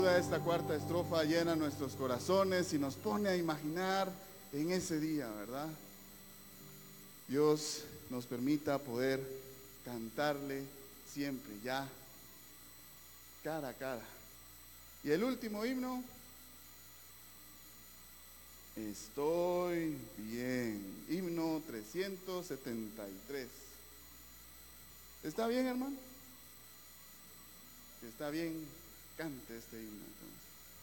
duda esta cuarta estrofa llena nuestros corazones y nos pone a imaginar en ese día, ¿verdad? Dios nos permita poder cantarle siempre, ya, cara a cara. Y el último himno, estoy bien, himno 373. ¿Está bien, hermano? Si está bien, cante este himno entonces.